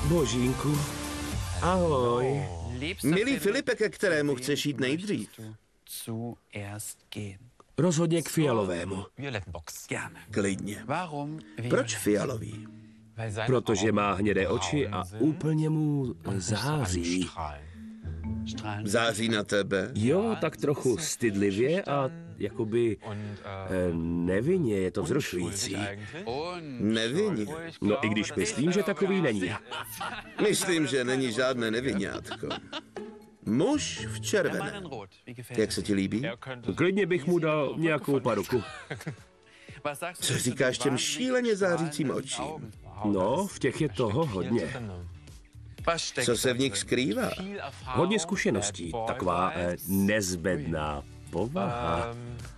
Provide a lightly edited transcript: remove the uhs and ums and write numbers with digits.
Božínku, ahoj. Milý Filipe, ke kterému chceš jít nejdřív? Rozhodně k fialovému. Klidně. Proč fialový? Protože má hnědé oči a úplně mu září. Září na tebe? Jo, tak trochu stydlivě a jakoby nevinně, je to vzrušující. Nevinně? No i když myslím, že takový není. Myslím, že není žádné nevinňátko. Muž v červeném. Jak se ti líbí? Klidně bych mu dal nějakou paruku. Co říkáš těm šíleně zářícím očím? No, v těch je toho hodně. Co se v nich skrývá? Hodně zkušeností, taková nezbedná povaha.